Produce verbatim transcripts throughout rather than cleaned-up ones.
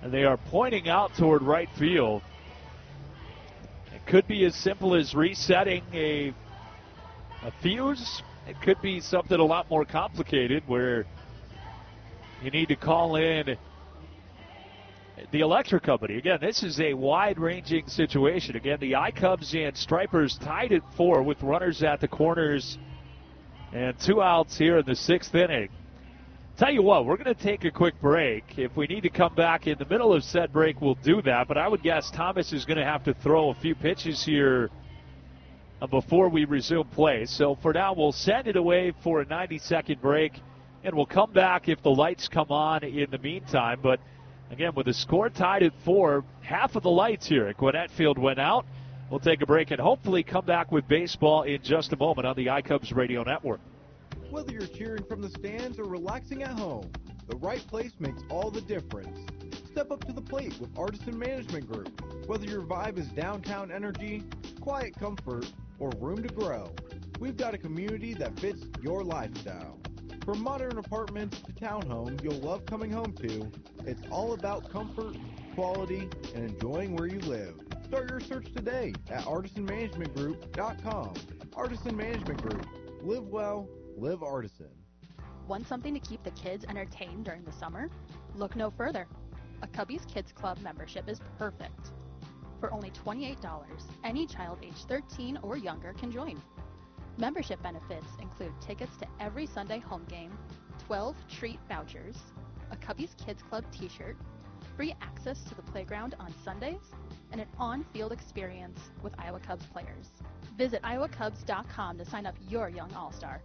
and they are pointing out toward right field. It could be as simple as resetting a, a fuse. It could be something a lot more complicated where you need to call in the electric company. Again, this is a wide-ranging situation. Again, the I-Cubs and Stripers tied at four with runners at the corners and two outs here in the sixth inning. Tell you what, we're going to take a quick break. If we need to come back in the middle of said break, we'll do that. But I would guess Thomas is going to have to throw a few pitches here before we resume play. So for now, we'll send it away for a ninety-second break, and we'll come back if the lights come on in the meantime. But again, with the score tied at four, half of the lights here at Gwinnett Field went out. We'll take a break and hopefully come back with baseball in just a moment on the I-Cubs Radio Network. Whether you're cheering from the stands or relaxing at home, the right place makes all the difference. Step up to the plate with Artisan Management Group. Whether your vibe is downtown energy, quiet comfort, or room to grow, we've got a community that fits your lifestyle. From modern apartments to townhomes you'll love coming home to, it's all about comfort, quality, and enjoying where you live. Start your search today at artisan management group dot com. Artisan Management Group. Live well, live Artisan. Want something to keep the kids entertained during the summer? Look no further. A Cubbies Kids Club membership is perfect. For only twenty-eight dollars, any child age thirteen or younger can join. Membership benefits include tickets to every Sunday home game, twelve treat vouchers, a Cubbies Kids Club t-shirt, free access to the playground on Sundays, and an on-field experience with Iowa Cubs players. Visit iowa cubs dot com to sign up your young all-star.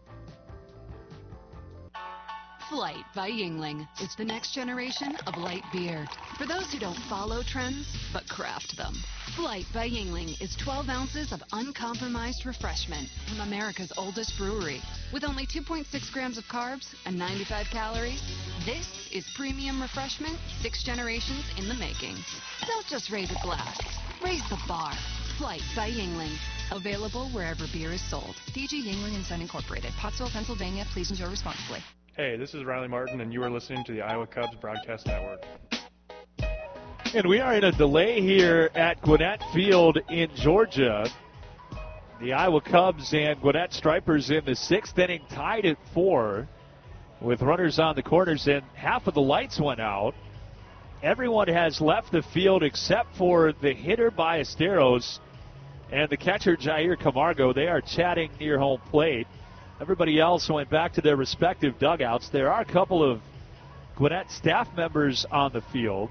Flight by Yuengling is the next generation of light beer. For those who don't follow trends, but craft them. Flight by Yuengling is twelve ounces of uncompromised refreshment from America's oldest brewery. With only two point six grams of carbs and ninety-five calories, this is premium refreshment six generations in the making. Don't just raise a glass, raise the bar. Flight by Yuengling. Available wherever beer is sold. D G Yuengling and Son Incorporated, Pottsville, Pennsylvania. Please enjoy responsibly. Hey, this is Riley Martin, and you are listening to the Iowa Cubs Broadcast Network. And we are in a delay here at Gwinnett Field in Georgia. The Iowa Cubs and Gwinnett Stripers in the sixth inning tied at four with runners on the corners, and half of the lights went out. Everyone has left the field except for the hitter Ballesteros and the catcher Jair Camargo. They are chatting near home plate. Everybody else went back to their respective dugouts. There are a couple of Gwinnett staff members on the field.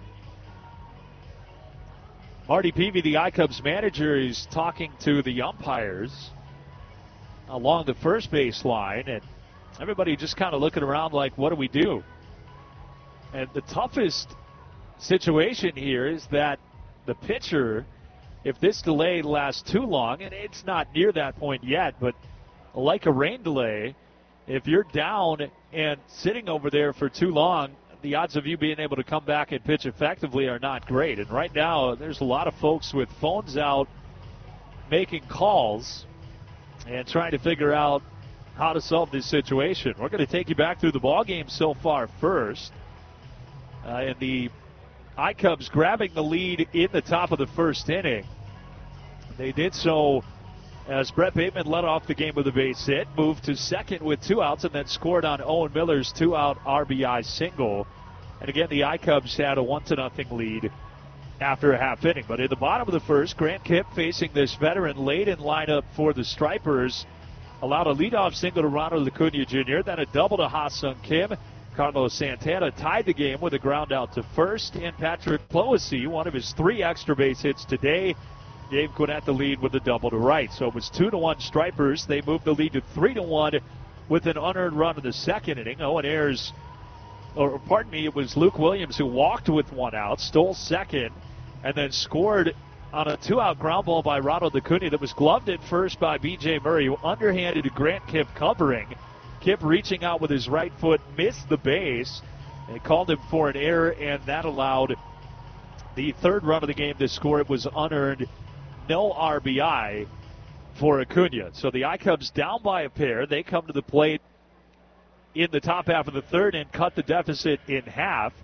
Marty Peavy, the I-Cubs manager, is talking to the umpires along the first base line, and everybody just kind of looking around like, what do we do? And the toughest situation here is that the pitcher, if this delay lasts too long, and it's not near that point yet, but like a rain delay, if you're down and sitting over there for too long, the odds of you being able to come back and pitch effectively are not great. And right now, there's a lot of folks with phones out making calls and trying to figure out how to solve this situation. We're going to take you back through the ballgame so far first. Uh, and the I-Cubs grabbing the lead in the top of the first inning. They did so as Brett Bateman led off the game with a base hit, moved to second with two outs, and then scored on Owen Miller's two-out R B I single. And again, the I-Cubs had a one to nothing lead after a half inning. But in the bottom of the first, Grant Kipp, facing this veteran late in lineup for the Stripers, allowed a leadoff single to Ronald Acuna Junior, then a double to Ha-Sung Kim. Carlos Santana tied the game with a ground out to first, and Patrick Cloesy, one of his three extra base hits today, gave Gwinnett the lead with a double to right. So it was two to one Stripers. They moved the lead to three to one with an unearned run in the second inning. Owen Ayers, or pardon me, it was Luke Williams who walked with one out, stole second, and then scored on a two-out ground ball by Ronald Acuna that was gloved at first by B J Murray, who underhanded Grant Kipp covering. Kipp reaching out with his right foot, missed the base. They called him for an error, and that allowed the third run of the game to score. It was unearned. No R B I for Acuna. So the I-Cubs down by a pair. They come to the plate in the top half of the third and cut the deficit in half.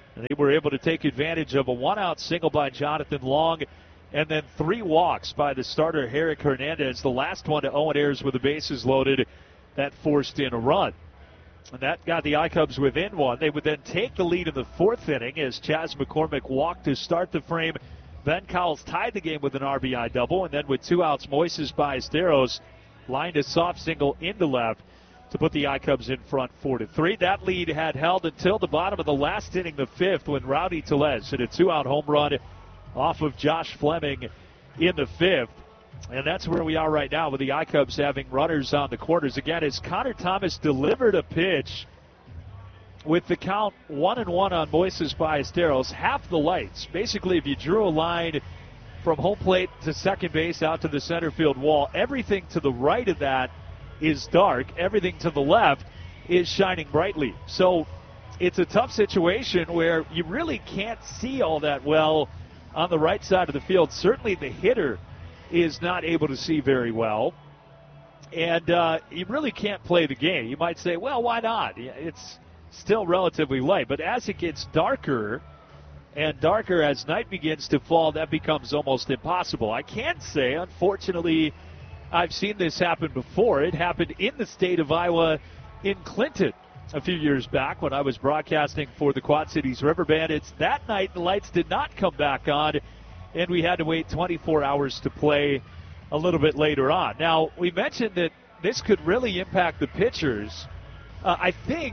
And they were able to take advantage of a one-out single by Jonathan Long and then three walks by the starter, Herrick Hernandez, the last one to Owen Ayers with the bases loaded. That forced in a run. And that got the I-Cubs within one. They would then take the lead in the fourth inning as Chas McCormick walked to start the frame. Ben Cowles tied the game with an R B I double, and then with two outs, Moises Ballesteros lined a soft single into left to put the I-Cubs in front four to three. That lead had held until the bottom of the last inning, the fifth, when Rowdy Tellez hit a two-out home run off of Josh Fleming in the fifth. And that's where we are right now with the I-Cubs having runners on the corners. Again, as Connor Thomas delivered a pitch with the count one and one on Moises Ballesteros, half the lights. Basically, if you drew a line from home plate to second base out to the center field wall, everything to the right of that is dark. Everything to the left is shining brightly. So it's a tough situation where you really can't see all that well on the right side of the field. Certainly the hitter is not able to see very well. And uh, you really can't play the game. You might say, well, why not? It's still relatively light. But as it gets darker and darker as night begins to fall, that becomes almost impossible. I can say, unfortunately, I've seen this happen before. It happened in the state of Iowa in Clinton a few years back when I was broadcasting for the Quad Cities River Bandits. That night, the lights did not come back on, and we had to wait twenty-four hours to play a little bit later on. Now, we mentioned that this could really impact the pitchers. Uh, I think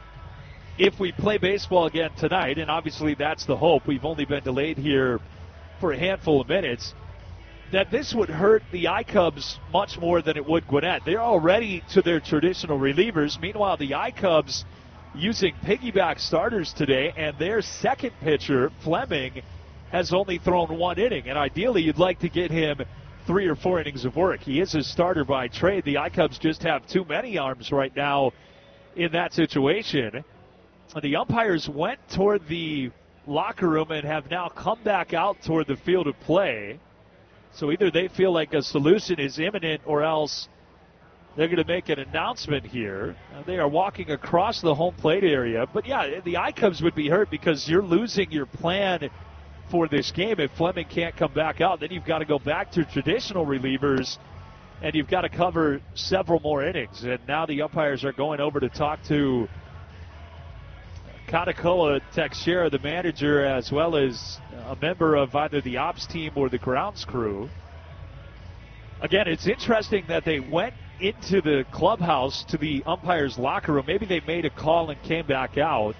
if we play baseball again tonight, and obviously that's the hope, we've only been delayed here for a handful of minutes, that this would hurt the I-Cubs much more than it would Gwinnett. They're already to their traditional relievers. Meanwhile, the I-Cubs using piggyback starters today, and their second pitcher, Fleming, has only thrown one inning. And ideally, you'd like to get him three or four innings of work. He is a starter by trade. The I-Cubs just have too many arms right now in that situation. The umpires went toward the locker room and have now come back out toward the field of play. So either they feel like a solution is imminent or else they're going to make an announcement here. Uh, they are walking across the home plate area. But, yeah, the I-Cubs would be hurt because you're losing your plan for this game. If Fleming can't come back out, then you've got to go back to traditional relievers, and you've got to cover several more innings. And now the umpires are going over to talk to Katakoa Teixeira, the manager, as well as a member of either the ops team or the grounds crew. Again, it's interesting that they went into the clubhouse to the umpire's locker room. Maybe they made a call and came back out.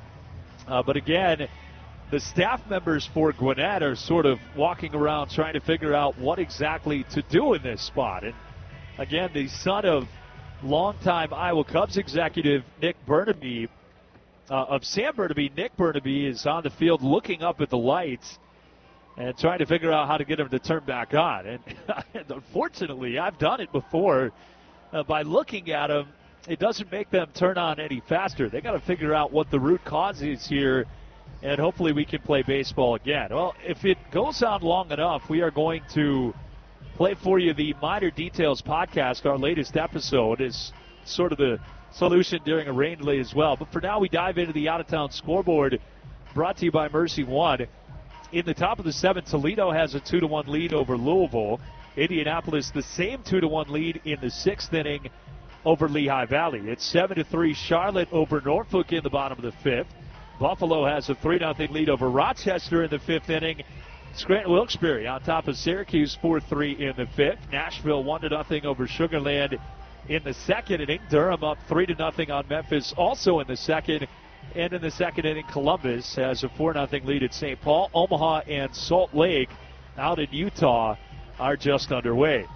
Uh, but again, the staff members for Gwinnett are sort of walking around trying to figure out what exactly to do in this spot. And again, the son of longtime Iowa Cubs executive Nick Burnaby, Uh, of Sam Burnaby, Nick Burnaby is on the field looking up at the lights and trying to figure out how to get them to turn back on. And, and unfortunately, I've done it before. Uh, by looking at them, it doesn't make them turn on any faster. They got to figure out what the root cause is here, and hopefully we can play baseball again. Well, if it goes on long enough, we are going to play for you the Minor Details podcast. Our latest episode is sort of the solution during a rain delay as well. But for now, we dive into the out-of-town scoreboard brought to you by Mercy One. In the top of the seventh, Toledo has a two to one lead over Louisville. Indianapolis, the same two to one lead in the sixth inning over Lehigh Valley. It's seven to three Charlotte over Norfolk in the bottom of the fifth. Buffalo has a three nothing lead over Rochester in the fifth inning. Scranton Wilkes-Barre on top of Syracuse four three in the fifth. Nashville one to nothing over Sugar Land in the second inning. Durham up three to nothing on Memphis also in the second. And in the second inning, Columbus has a four nothing lead at Saint Paul. Omaha and Salt Lake out in Utah are just underway.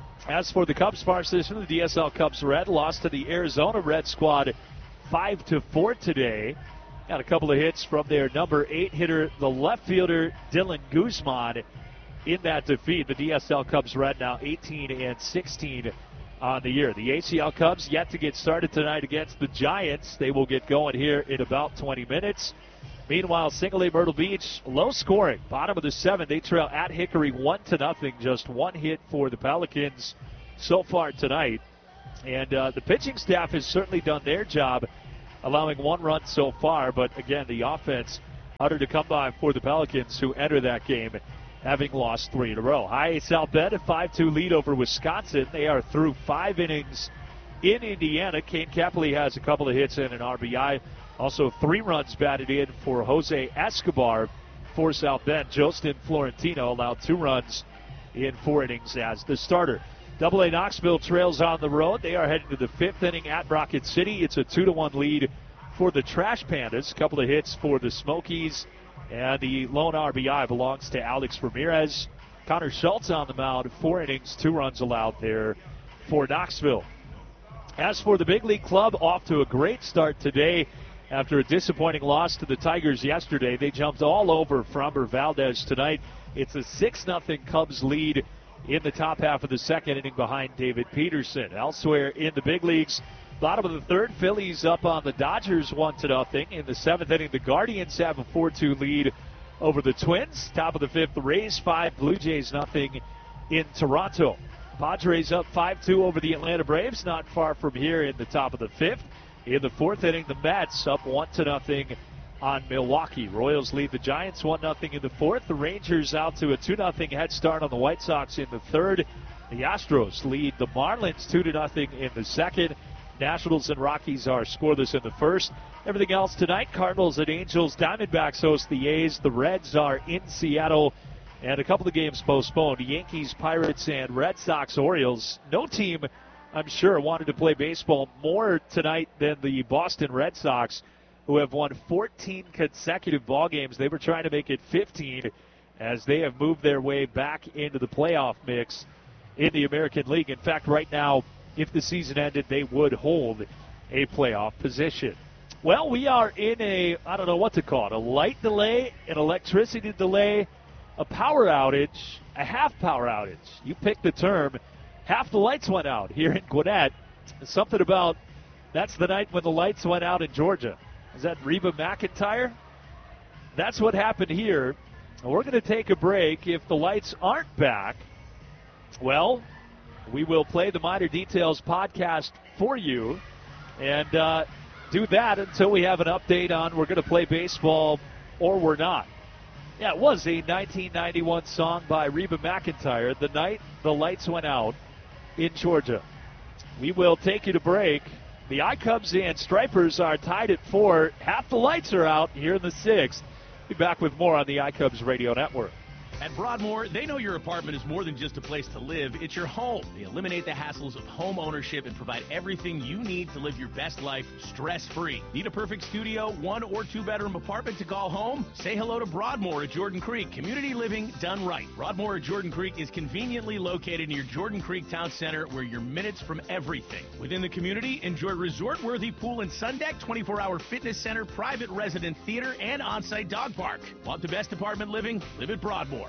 As for the Cubs farm system, the D S L Cubs Red lost to the Arizona Red squad five to four today. Got a couple of hits from their number eight hitter, the left fielder Dylan Guzman, in that defeat. The D S L Cubs Red now eighteen and sixteen on the year. The A C L Cubs yet to get started tonight against the Giants. They will get going here in about twenty minutes. Meanwhile, Single A Myrtle Beach, low scoring, bottom of the seventh. They trail at Hickory one to nothing. Just one hit for the Pelicans so far tonight. And uh, the pitching staff has certainly done their job, allowing one run so far. But again, the offense Harder to come by for the Pelicans, who enter that game having lost three in a row. High South Bend, a five two lead over Wisconsin. They are through five innings in Indiana. Kane Capley has a couple of hits and an R B I. Also three runs batted in for Jose Escobar for South Bend. Jostin Florentino allowed two runs in four innings as the starter. Double A Knoxville trails on the road. They are heading to the fifth inning at Rocket City. It's a two to one lead for the Trash Pandas. A couple of hits for the Smokies. And the lone R B I belongs to Alex Ramirez. Connor Schultz on the mound. Four innings, two runs allowed there for Knoxville. As for the big league club, off to a great start today. After a disappointing loss to the Tigers yesterday, they jumped all over Framber Valdez tonight. It's a six nothing Cubs lead in the top half of the second inning behind David Peterson. Elsewhere in the big leagues, bottom of the third, Phillies up on the Dodgers one to nothing. In the seventh inning, the Guardians have a four two lead over the Twins. Top of the fifth, the Rays five, Blue Jays nothing in Toronto. Padres up five two over the Atlanta Braves, not far from here in the top of the fifth. In the fourth inning, the Mets up one to nothing on Milwaukee. Royals lead the Giants one nothing in the fourth. The Rangers out to a two nothing head start on the White Sox in the third. The Astros lead the Marlins two to nothing in the second. Nationals and Rockies are scoreless in the first. Everything else tonight, Cardinals and Angels. Diamondbacks host the A's. The Reds are in Seattle. And a couple of games postponed. Yankees, Pirates, and Red Sox, Orioles. No team, I'm sure, wanted to play baseball more tonight than the Boston Red Sox, who have won fourteen consecutive ball games. They were trying to make it fifteen as they have moved their way back into the playoff mix in the American League. In fact, right now, if the season ended, they would hold a playoff position. Well, we are in a, I don't know what to call it, a light delay, an electricity delay, a power outage, a half power outage. You pick the term. Half the lights went out here in Gwinnett. Something about, that's the night when the lights went out in Georgia. Is that Reba McEntire? That's what happened here. We're going to take a break. If the lights aren't back, well, we will play the Minor Details podcast for you and uh, do that until we have an update on we're going to play baseball or we're not. Yeah, it was a nineteen ninety-one song by Reba McEntire, The Night the Lights Went Out in Georgia. We will take you to break. The iCubs and Stripers are tied at four. Half the lights are out here in the sixth. Be back with more on the iCubs Radio Network. At Broadmoor, they know your apartment is more than just a place to live. It's your home. They eliminate the hassles of home ownership and provide everything you need to live your best life stress-free. Need a perfect studio, one or two-bedroom apartment to call home? Say hello to Broadmoor at Jordan Creek. Community living done right. Broadmoor at Jordan Creek is conveniently located near Jordan Creek Town Center, where you're minutes from everything. Within the community, enjoy resort-worthy pool and sun deck, twenty-four hour fitness center, private resident theater, and on-site dog park. Want the best apartment living? Live at Broadmoor.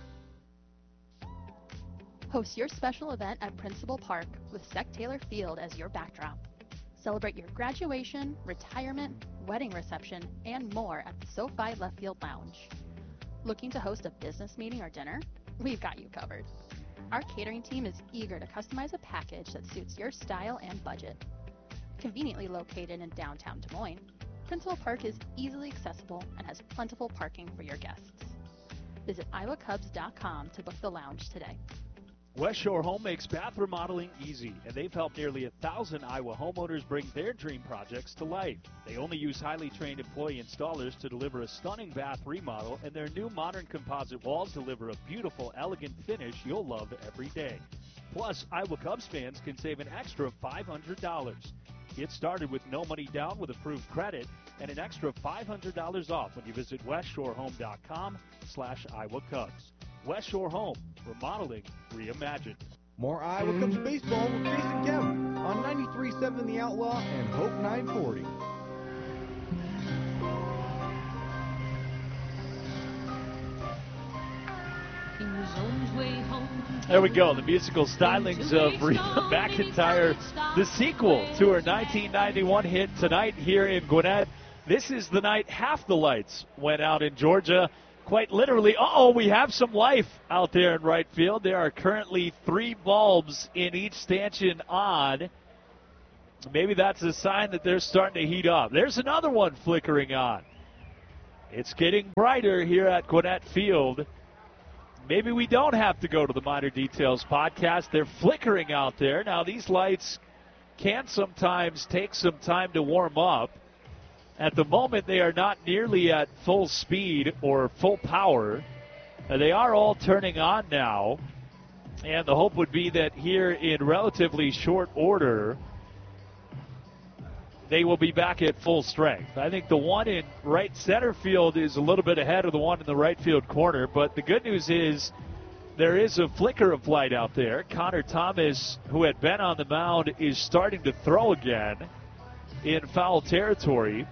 Host your special event at Principal Park with Sec Taylor Field as your backdrop. Celebrate your graduation, retirement, wedding reception, and more at the SoFi Left Field Lounge. Looking to host a business meeting or dinner? We've got you covered. Our catering team is eager to customize a package that suits your style and budget. Conveniently located in downtown Des Moines, Principal Park is easily accessible and has plentiful parking for your guests. Visit iowa cubs dot com to book the lounge today. West Shore Home makes bath remodeling easy, and they've helped nearly a thousand Iowa homeowners bring their dream projects to life. They only use highly trained employee installers to deliver a stunning bath remodel, and their new modern composite walls deliver a beautiful, elegant finish you'll love every day. Plus, Iowa Cubs fans can save an extra five hundred dollars. Get started with no money down with approved credit and an extra five hundred dollars off when you visit west shore home dot com slash Iowa Cubs. West Shore Home, remodeling reimagined. More Iowa Cubs baseball with Jason Kemp on ninety-three point seven The Outlaw and Hope nine forty. There we go, the musical stylings of Reba McEntire, the sequel to her nineteen ninety-one hit tonight here in Gwinnett. This is the night half the lights went out in Georgia. Quite literally, uh-oh, we have some life out there in right field. There are currently three bulbs in each stanchion on. Maybe that's a sign that they're starting to heat up. There's another one flickering on. It's getting brighter here at Gwinnett Field. Maybe we don't have to go to the Minor Details podcast. They're flickering out there. Now, these lights can sometimes take some time to warm up. At the moment, they are not nearly at full speed or full power. Uh, they are all turning on now, and the hope would be that here in relatively short order, they will be back at full strength. I think the one in right center field is a little bit ahead of the one in the right field corner, but the good news is there is a flicker of light out there. Connor Thomas, who had been on the mound, is starting to throw again in foul territory.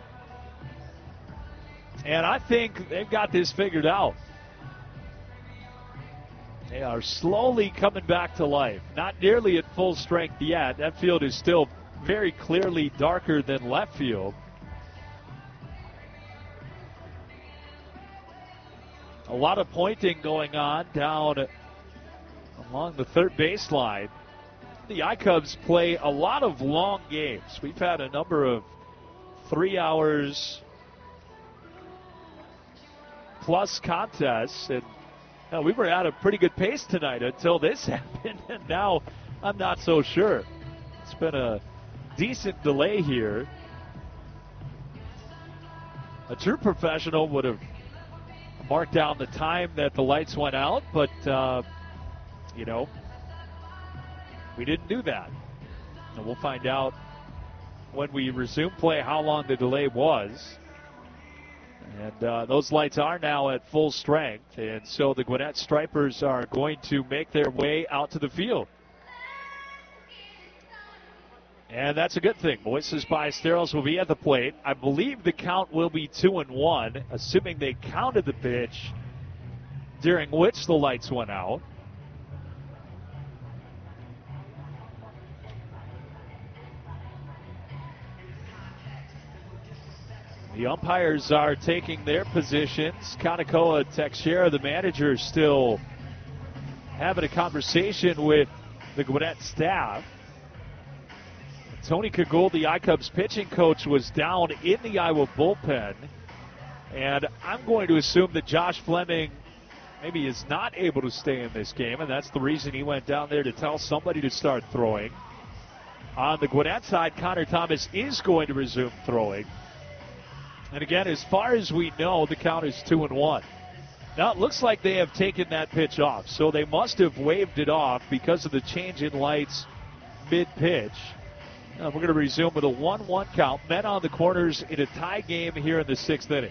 And I think they've got this figured out. They are slowly coming back to life. Not nearly at full strength yet. That field is still very clearly darker than left field. A lot of pointing going on down along the third baseline. The I-Cubs play a lot of long games. We've had a number of three hours plus contests, and you know, we were at a pretty good pace tonight until this happened, and now I'm not so sure. It's been a decent delay here. A true professional would have marked down the time that the lights went out, but, uh, you know, we didn't do that. And we'll find out when we resume play how long the delay was. And uh, those lights are now at full strength, and so the Gwinnett Stripers are going to make their way out to the field. And that's a good thing. Moises Ballesteros will be at the plate. I believe the count will be two and one, assuming they counted the pitch during which the lights went out. The umpires are taking their positions. Kanakoa Teixeira, the manager, is still having a conversation with the Gwinnett staff. Tony Kagul, the I-Cubs pitching coach, was down in the Iowa bullpen. And I'm going to assume that Josh Fleming maybe is not able to stay in this game, and that's the reason he went down there to tell somebody to start throwing. On the Gwinnett side, Connor Thomas is going to resume throwing. And again, as far as we know, the count is two and one. Now, it looks like they have taken that pitch off, so they must have waved it off because of the change in lights mid-pitch. Uh, we're going to resume with a one one count. Men on the corners in a tie game here in the sixth inning.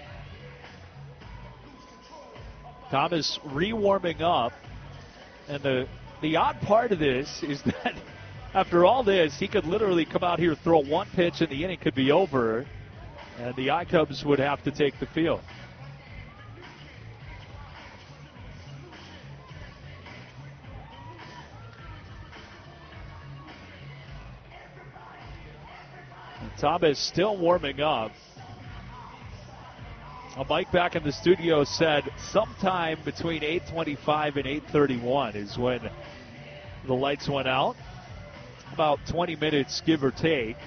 Thomas re-warming up. And the, the odd part of this is that after all this, he could literally come out here, throw one pitch, and the inning could be over. And the I-Cubs would have to take the field. And Thomas still warming up. A Mike back in the studio said sometime between eight twenty-five and eight thirty-one is when the lights went out. About twenty minutes, give or take.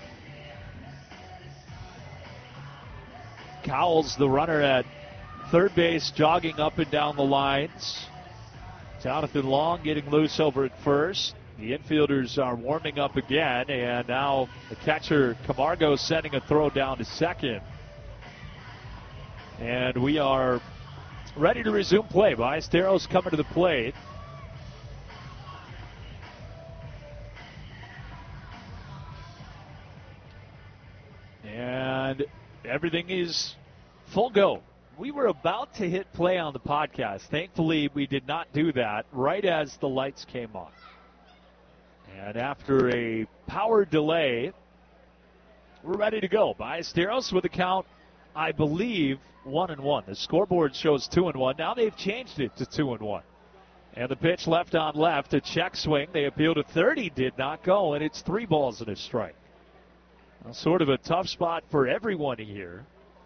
Cowles, the runner at third base, jogging up and down the lines. Jonathan Long getting loose over at first. The infielders are warming up again, and now the catcher, Camargo, sending a throw down to second. And we are ready to resume play. Ballesteros coming to the plate. And everything is full go. We were about to hit play on the podcast. Thankfully, we did not do that right as the lights came on. And after a power delay, we're ready to go. Ballesteros with a count, I believe, one and one. The scoreboard shows two and one. Now they've changed it to two and one. And the pitch left on left, a check swing. They appealed to third. He did not go, and it's three balls and a strike. Well, sort of a tough spot for everyone here,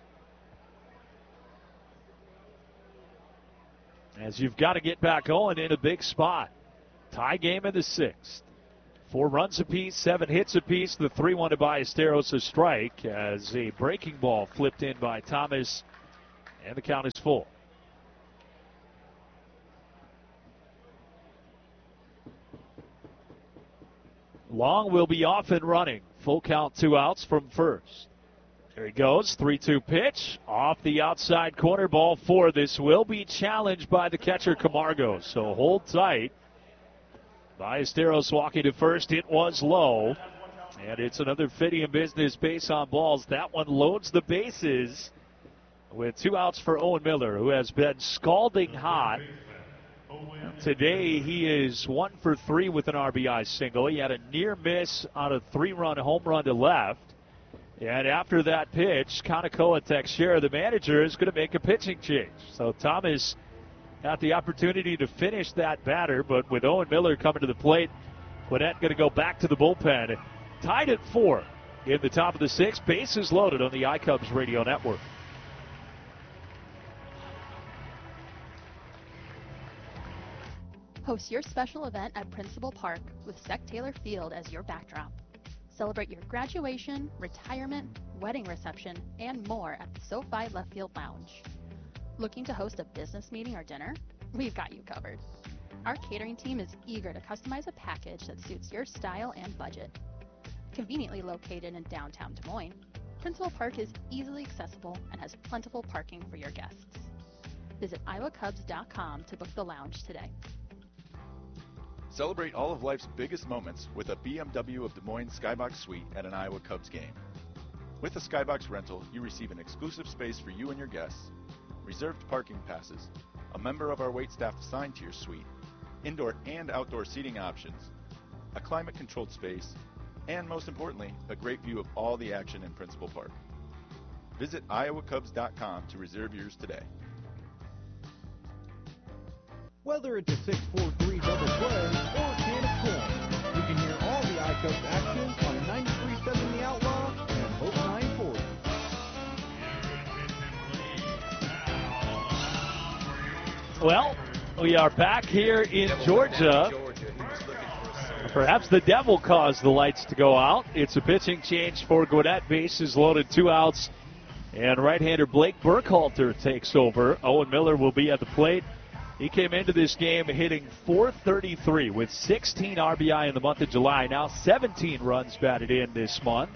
as you've got to get back going in a big spot. Tie game in the sixth. Four runs apiece, seven hits apiece. The three one to Ballesteros, a strike, as a breaking ball flipped in by Thomas And the count is full. Long will be off and running. Full count, two outs from first. There he goes, three two pitch. Off the outside corner, ball four. This will be challenged by the catcher, Camargo. So hold tight. Ballesteros walking to first. It was low. And it's another Fidium business base on balls. That one loads the bases with two outs for Owen Miller, who has been scalding hot. Today he is one for three with an R B I single. He had a near miss on a three-run home run to left. And after that pitch, Kanakoa Teixeira, the manager, is going to make a pitching change. So Thomas got the opportunity to finish that batter, but with Owen Miller coming to the plate, Gwinnett going to go back to the bullpen. Tied at four in the top of the sixth. Bases loaded on the iCubs radio network. Host your special event at Principal Park with Sec Taylor Field as your backdrop. Celebrate your graduation, retirement, wedding reception, and more at the SoFi Left Field Lounge. Looking to host a business meeting or dinner? We've got you covered. Our catering team is eager to customize a package that suits your style and budget. Conveniently located in downtown Des Moines, Principal Park is easily accessible and has plentiful parking for your guests. Visit iowa cubs dot com to book the lounge today. Celebrate all of life's biggest moments with a B M W of Des Moines Skybox Suite at an Iowa Cubs game. With a Skybox rental, you receive an exclusive space for you and your guests, reserved parking passes, a member of our waitstaff assigned to your suite, indoor and outdoor seating options, a climate-controlled space, and most importantly, a great view of all the action in Principal Park. Visit iowa cubs dot com to reserve yours today. Whether it's a six four three double play or a can of corn, you can hear all the iCubs action on ninety-three point seven The Outlaw and Hope nine forty. Well, we are back here in Georgia. Perhaps the devil caused the lights to go out. It's a pitching change for Gwinnett. Bases loaded, two outs. And right-hander Blake Burkhalter takes over. Owen Miller will be at the plate. He came into this game hitting four thirty-three with sixteen R B I in the month of July. Now seventeen runs batted in this month.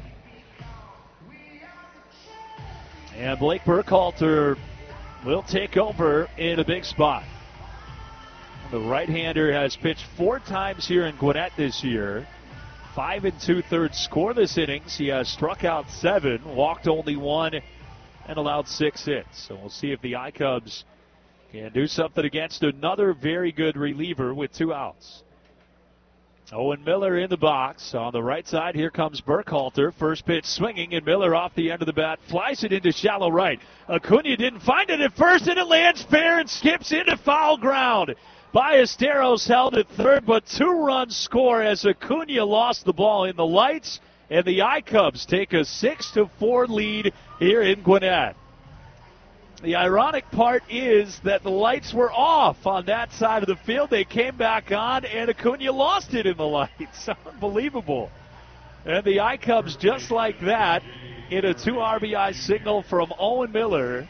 And Blake Burkhalter will take over in a big spot. The right-hander has pitched four times here in Gwinnett this year. Five and two-thirds scoreless innings. He has struck out seven, walked only one, and allowed six hits. So we'll see if the iCubs can do something against another very good reliever with two outs. Owen Miller in the box. On the right side, here comes Burkhalter. First pitch swinging, and Miller off the end of the bat flies it into shallow right. Acuna didn't find it at first, and it lands fair and skips into foul ground. Ballesteros held at third, but two-run score as Acuna lost the ball in the lights, and the iCubs take a six to four lead here in Gwinnett. The ironic part is that the lights were off on that side of the field. They came back on, and Acuna lost it in the lights. Unbelievable. And the iCubs, just like that, in a two R B I signal from Owen Miller,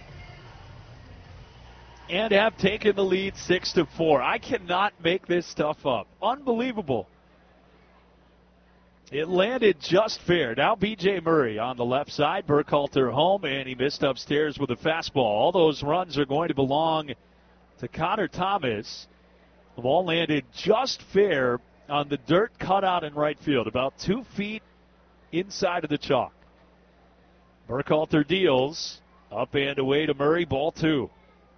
and have taken the lead six to four. I cannot make this stuff up. Unbelievable. It landed just fair. Now B J Murray on the left side. Burkhalter home, and he missed upstairs with a fastball. All those runs are going to belong to Connor Thomas. The ball landed just fair on the dirt cutout in right field, about two feet inside of the chalk. Burkhalter deals. Up and away to Murray, ball two.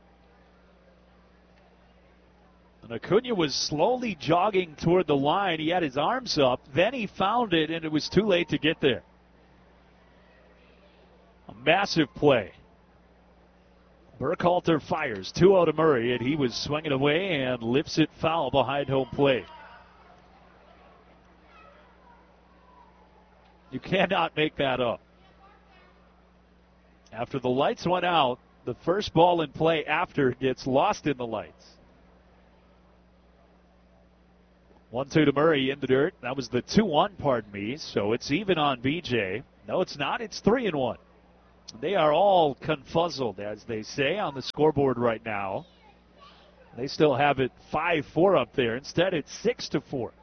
And Acuna was slowly jogging toward the line. He had his arms up. Then he found it, and it was too late to get there. A massive play. Burkhalter fires. two oh to Murray, and he was swinging away and lifts it foul behind home plate. You cannot make that up. After the lights went out, the first ball in play after gets lost in the lights. one two to Murray in the dirt. That was the two one, pardon me. So it's even on B J. No, it's not. It's three and one. They are all confuzzled, as they say, on the scoreboard right now. They still have it five four up there. Instead, it's six to four.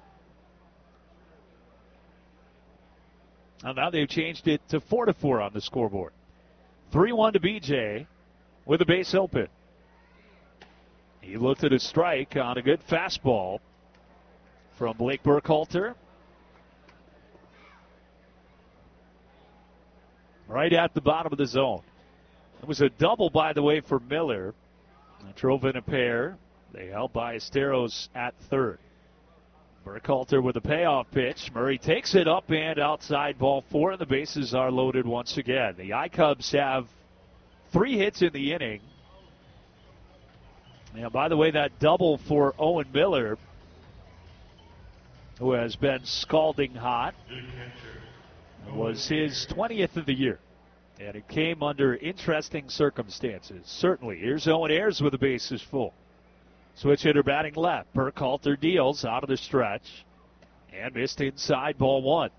And now they've changed it to four to four on the scoreboard. three one to B J with a base open. He looked at a strike on a good fastball from Blake Burkhalter. Right at the bottom of the zone. It was a double, by the way, for Miller. They drove in a pair. They held Ballesteros at third. Burkhalter with a payoff pitch. Murray takes it up and outside, ball four, and the bases are loaded once again. The I-Cubs have three hits in the inning. And by the way, that double for Owen Miller, who has been scalding hot, was his twentieth of the year. And it came under interesting circumstances, certainly. Here's Owen Ayers with the bases full. Switch hitter batting left. Burkhalter deals out of the stretch and missed inside, ball one.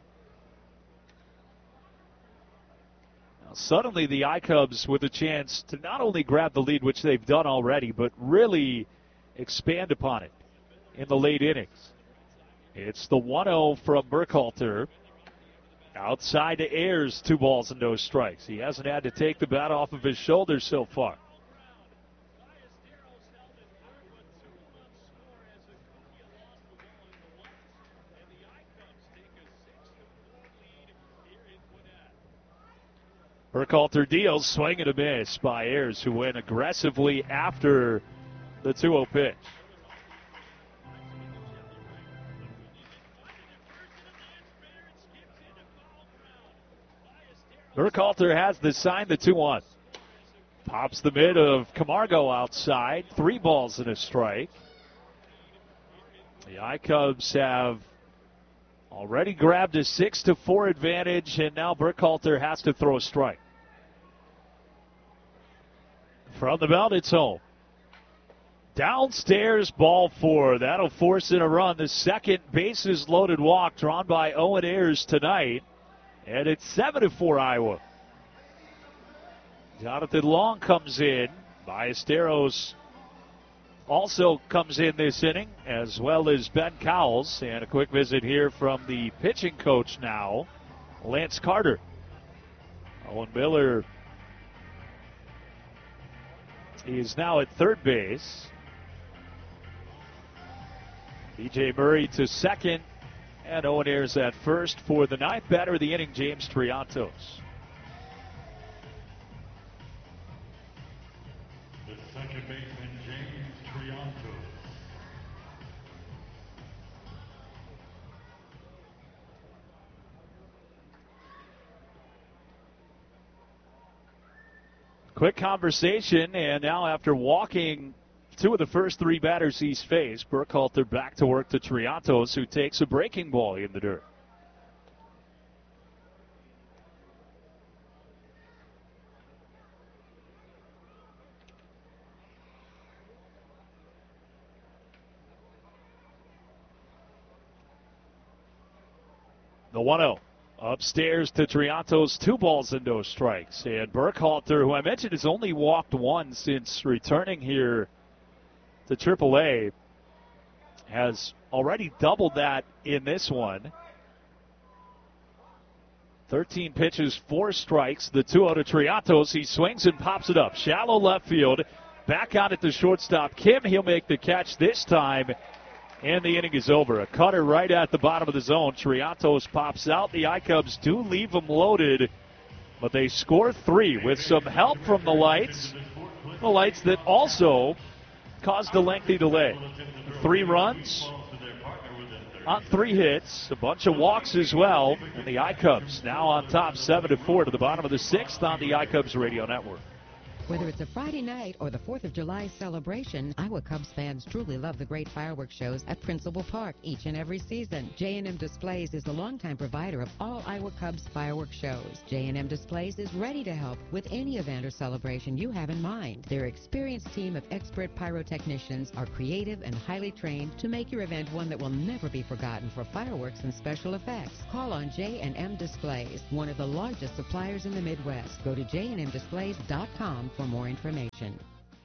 Now suddenly the I-Cubs with a chance to not only grab the lead, which they've done already, but really expand upon it in the late innings. It's the one oh from Burkhalter. Outside to Ayers, two balls and no strikes. He hasn't had to take the bat off of his shoulders so far. Burkhalter deals, swing and a miss by Ayers, who went aggressively after the two oh pitch. Burkhalter has the sign, the two one. Pops the mid of Camargo outside. Three balls and a strike. The I-Cubs have already grabbed a six to four advantage, and now Burkhalter has to throw a strike. From the mound, it's home. Downstairs, ball four. That'll force in a run. The second bases loaded walk drawn by Owen Ayers tonight. And it's seven to four Iowa. Jonathan Long comes in. Ballesteros also comes in this inning, as well as Ben Cowles. And a quick visit here from the pitching coach now, Lance Carter. Owen Miller is now at third base. B J Murray to second. And Owen Ayers at first for the ninth batter of the inning, James Triantos. The second baseman, James Triantos. Quick conversation, and now after walking two of the first three batters he's faced, Burkhalter back to work to Triantos, who takes a breaking ball in the dirt. The one oh. Upstairs to Triantos, two balls and no strikes. And Burkhalter, who I mentioned has only walked one since returning here to triple A, has already doubled that in this one. thirteen pitches, four strikes. The two oh to Triantos. He swings and pops it up. Shallow left field. Back out at the shortstop. Kim, he'll make the catch this time. And the inning is over. A cutter right at the bottom of the zone. Triantos pops out. The I-Cubs do leave them loaded, but they score three with some help from the lights. The lights that also caused a lengthy delay. Three runs on three hits, a bunch of walks as well, and the I-Cubs now on top seven to four to the bottom of the sixth on the I-Cubs Radio Network. Whether it's a Friday night or the fourth of July celebration, Iowa Cubs fans truly love the great fireworks shows at Principal Park each and every season. J and M Displays is the longtime provider of all Iowa Cubs fireworks shows. J and M Displays is ready to help with any event or celebration you have in mind. Their experienced team of expert pyrotechnicians are creative and highly trained to make your event one that will never be forgotten for fireworks and special effects. Call on J and M Displays, one of the largest suppliers in the Midwest. Go to j and m displays dot com for more information.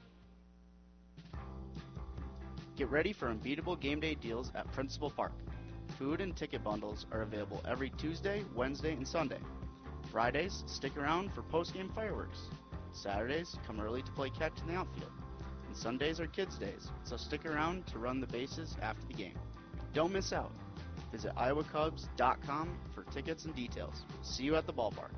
Get ready for unbeatable game day deals at Principal Park. Food and ticket bundles are available every Tuesday, Wednesday, and Sunday. Fridays, stick around for post-game fireworks. Saturdays, come early to play catch in the outfield. And Sundays are kids' days, so stick around to run the bases after the game. Don't miss out. Visit iowa cubs dot com for tickets and details. See you at the ballpark.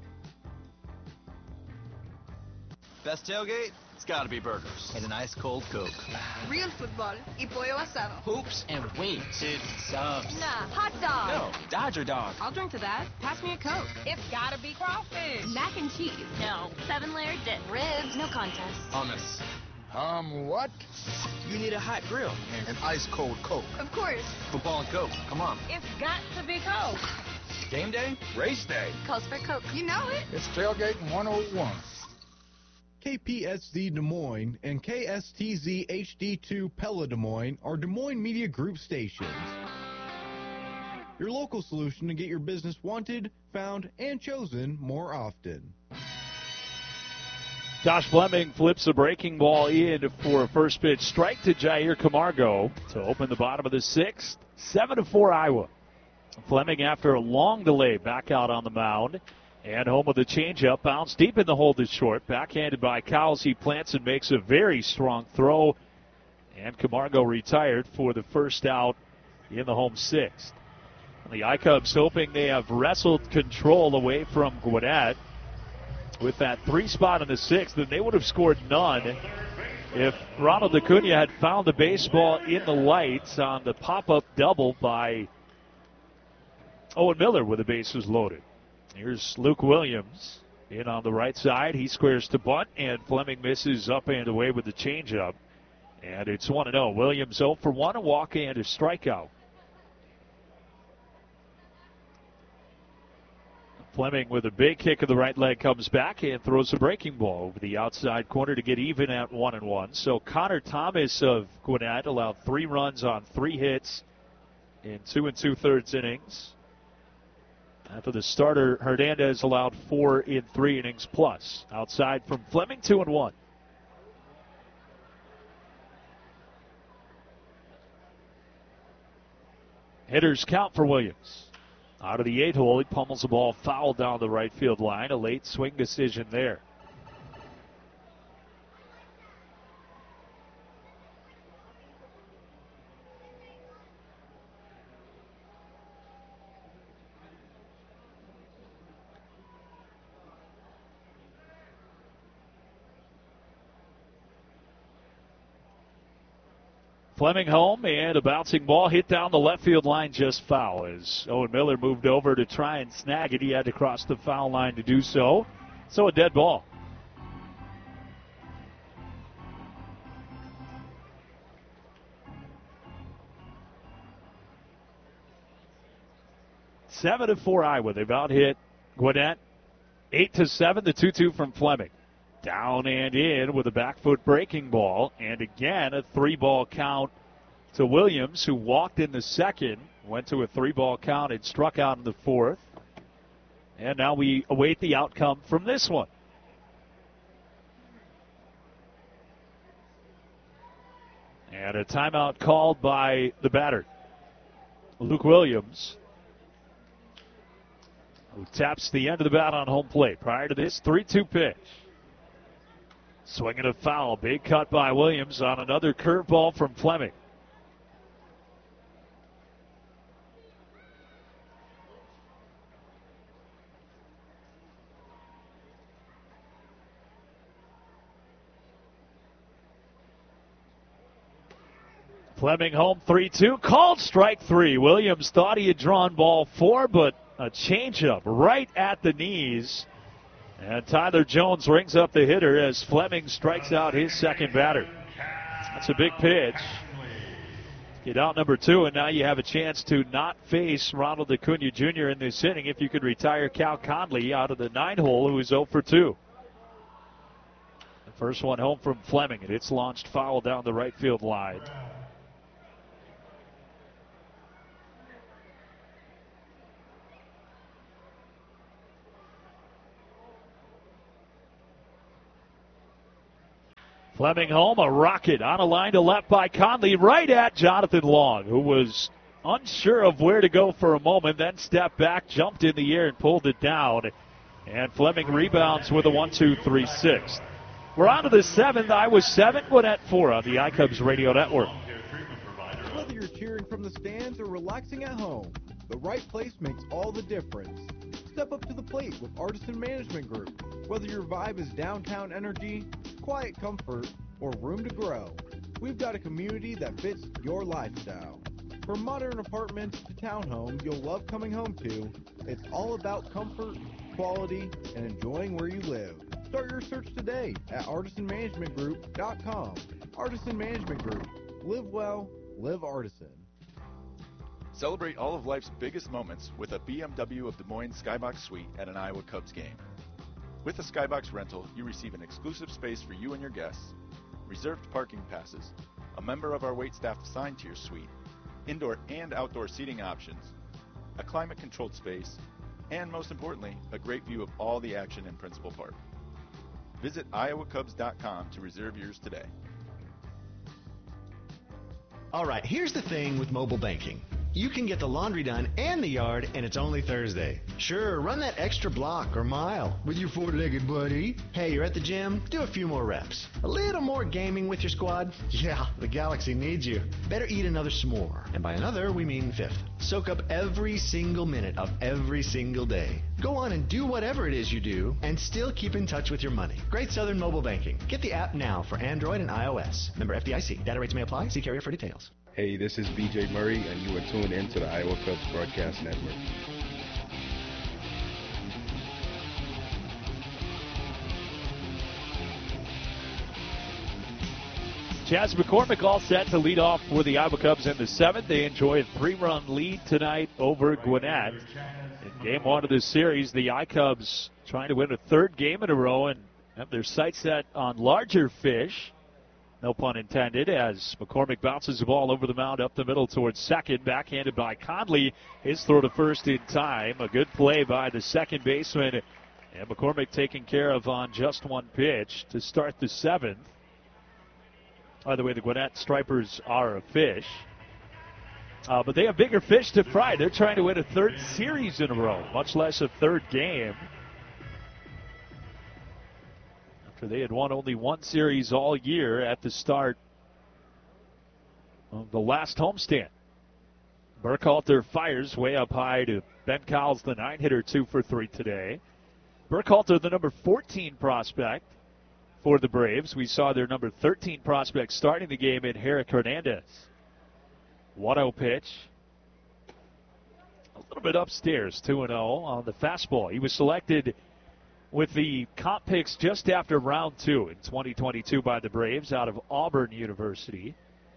Best tailgate? It's gotta be burgers. And an ice cold Coke. Real football y pollo asado. Hoops and wings. It's subs. Nah, hot dog. No, Dodger dog. I'll drink to that. Pass me a Coke. It's gotta be crawfish. Mac and cheese. No. Seven-layer dip. Ribs. No contest. Hummus. Um, what? You need a hot grill. And ice cold Coke. Of course. Football and Coke. Come on. It's got to be Coke. Game day? Race day. Calls for Coke. You know it. It's Tailgating one oh one. K P S Z Des Moines and K S T Z H D two Pella Des Moines are Des Moines Media Group stations. Your local solution to get your business wanted, found, and chosen more often. Josh Fleming flips a breaking ball in for a first pitch strike to Jair Camargo to open the bottom of the sixth. seven to four Iowa. Fleming, after a long delay, back out on the mound. And home with a changeup, bounce deep in the hold is short. Backhanded by Cowles. He plants and makes a very strong throw. And Camargo retired for the first out in the home sixth. And the I-Cubs hoping they have wrestled control away from Gwinnett with that three spot in the sixth, and they would have scored none if Ronald Acuna had found the baseball in the lights on the pop-up double by Owen Miller with the bases loaded. Here's Luke Williams in on the right side. He squares to bunt, and Fleming misses up and away with the changeup. And it's one and oh. Williams oh for one, a walk and a strikeout. Fleming with a big kick of the right leg comes back and throws a breaking ball over the outside corner to get even at one and one. So Connor Thomas of Gwinnett allowed three runs on three hits in two and two-thirds innings. After the starter, Hernandez allowed four in three innings plus. Outside from Fleming, two and one. Hitters count for Williams. Out of the eight hole, he pummels the ball foul down the right field line. A late swing decision there. Fleming home, and a bouncing ball hit down the left field line just foul. As Owen Miller moved over to try and snag it, he had to cross the foul line to do so. So a dead ball. Seven to four Iowa. They've out hit Gwinnett. Eight to seven, the two two from Fleming. Down and in with a back foot breaking ball. And again, a three ball count to Williams, who walked in the second, went to a three ball count and struck out in the fourth. And now we await the outcome from this one. And a timeout called by the batter, Luke Williams, who taps the end of the bat on home plate. Prior to this, three two pitch. Swinging a foul. Big cut by Williams on another curveball from Fleming. Fleming home three two. Called strike three. Williams thought he had drawn ball four, but a changeup right at the knees And Tyler Jones rings up the hitter as Fleming strikes out his second batter. That's a big pitch. Get out number two, and now you have a chance to not face Ronald Acuna Junior in this inning if you could retire Cal Conley out of the nine hole, who is oh for two. The first one home from Fleming, and it's launched foul down the right field line. Fleming home, a rocket on a line to left by Conley, right at Jonathan Long, who was unsure of where to go for a moment, then stepped back, jumped in the air, and pulled it down. And Fleming rebounds with a one two three sixth. We're on to the seventh. Iowa seven, Gwinnett four on the iCubs Radio Network. Whether you're cheering from the stands or relaxing at home, the right place makes all the difference. Step up to the plate with Artisan Management Group. Whether your vibe is downtown energy, quiet comfort, or room to grow, we've got a community that fits your lifestyle. From modern apartments to townhomes you'll love coming home to, it's all about comfort, quality, and enjoying where you live. Start your search today at artisan management group dot com. Artisan Management Group. Live well, live Artisan. Celebrate all of life's biggest moments with a B M W of Des Moines Skybox Suite at an Iowa Cubs game. With a Skybox rental, you receive an exclusive space for you and your guests, reserved parking passes, a member of our waitstaff assigned to your suite, indoor and outdoor seating options, a climate-controlled space, and most importantly, a great view of all the action in Principal Park. Visit iowa cubs dot com to reserve yours today. All right, here's the thing with mobile banking. You can get the laundry done and the yard, and it's only Thursday. Sure, run that extra block or mile with your four-legged buddy. Hey, you're at the gym? Do a few more reps. A little more gaming with your squad? Yeah, the Galaxy needs you. Better eat another s'more. And by another, we mean fifth. Soak up every single minute of every single day. Go on and do whatever it is you do, and still keep in touch with your money. Great Southern Mobile Banking. Get the app now for Android and iOS. Member F D I C. Data rates may apply. See carrier for details. Hey, this is B J Murray, and you are tuned in to the Iowa Cubs Broadcast Network. Chaz McCormick all set to lead off for the Iowa Cubs in the seventh. They enjoy a three-run lead tonight over Gwinnett. In game one of this series, the iCubs trying to win a third game in a row and have their sights set on larger fish. No pun intended, as McCormick bounces the ball over the mound up the middle towards second, backhanded by Conley. His throw to first in time. A good play by the second baseman. And McCormick taken care of on just one pitch to start the seventh. By the way, the Gwinnett Stripers are a fish. Uh, but they have bigger fish to fry. They're trying to win a third series in a row, much less a third game. After they had won only one series all year at the start of the last homestand. Burkhalter fires way up high to Ben Cowles, the nine-hitter, two for three today. Burkhalter, the number fourteen prospect for the Braves. We saw their number thirteen prospect starting the game in Herrick Hernandez. one oh pitch. A little bit upstairs, two and oh on the fastball. He was selected with the comp picks just after round two in twenty twenty-two by the Braves out of Auburn University.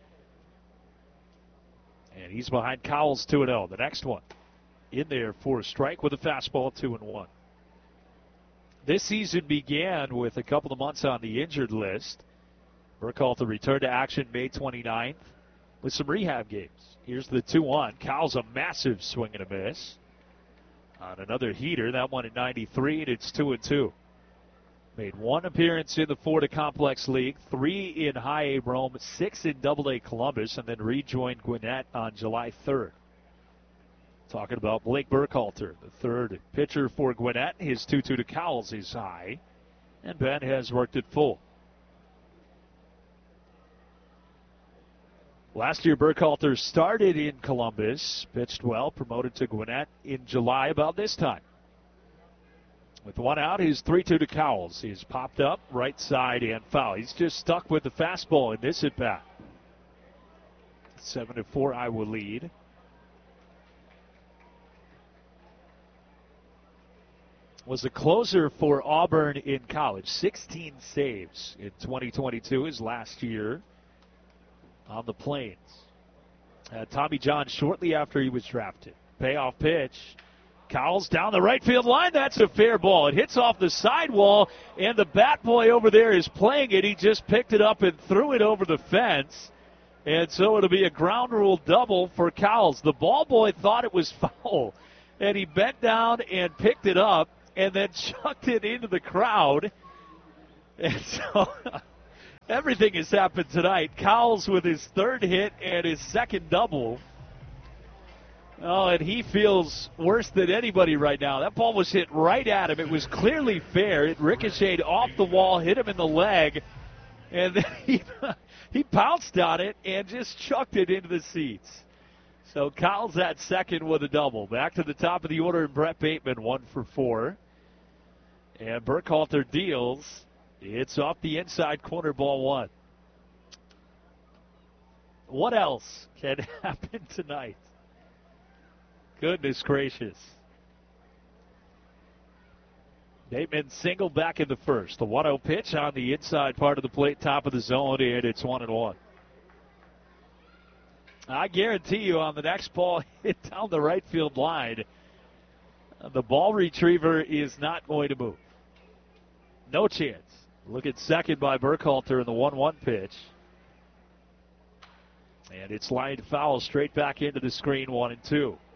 And he's behind Cowles, two and oh. The next one in there for a strike with a fastball, two and one. This season began with a couple of months on the injured list. Burkhalter returned to action May twenty-ninth with some rehab games. Here's the two one. Cowles a massive swing and a miss on another heater. That one at ninety-three, and it's two and two. Made one appearance in the Florida Complex League, three in High A Rome, six in Double A Columbus, and then rejoined Gwinnett on July third. Talking about Blake Burkhalter, the third pitcher for Gwinnett. His two two to Cowles is high, and Ben has worked it full. Last year, Burkhalter started in Columbus, pitched well, promoted to Gwinnett in July about this time. With one out, his three two to Cowles. He's popped up, right side and foul. He's just stuck with the fastball in this at-bat. seven to four Iowa lead. was a closer for Auburn in college. sixteen saves in twenty twenty-two, his last year on the Plains. Uh, Tommy John shortly after he was drafted. Payoff pitch. Cowles down the right field line. That's a fair ball. It hits off the sidewall, and the bat boy over there is playing it. He just picked it up and threw it over the fence. And so it'll be a ground rule double for Cowles. The ball boy thought it was foul, and he bent down and picked it up and then chucked it into the crowd. And so everything has happened tonight. Cowles with his third hit and his second double. Oh, and he feels worse than anybody right now. That ball was hit right at him. It was clearly fair. It ricocheted off the wall, hit him in the leg, and then he, he pounced on it and just chucked it into the seats. So Cowles at second with a double. Back to the top of the order, and Brett Bateman, one for four. And Burkhalter deals. It's off the inside corner, ball one. What else can happen tonight? Goodness gracious. Bateman single back in the first. The one oh pitch on the inside part of the plate, top of the zone, and it's one and one. I guarantee you on the next ball hit down the right field line, the ball retriever is not going to move. No chance. Look at second by Burkhalter in the one one pitch. And it's lined foul straight back into the screen, one and two.